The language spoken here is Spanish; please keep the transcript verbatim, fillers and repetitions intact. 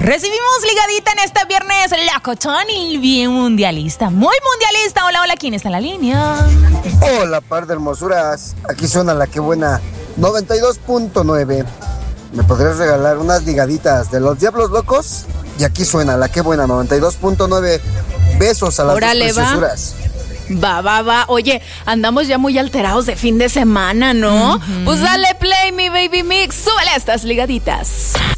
Recibimos ligadita en este viernes locochón y bien mundialista, muy mundialista. Hola, hola, ¿quién está en la línea? Hola, par de hermosuras. Aquí suena la que buena noventa y dos punto nueve. ¿Me podrías regalar unas ligaditas de los Diablos Locos? Y aquí suena la que buena noventa y dos punto nueve. Besos a las Órale, dos preciosuras. Va, va, va. Oye, andamos ya muy alterados de fin de semana, ¿no? Uh-huh. Pues dale play, mi baby mix. Súbele a estas ligaditas.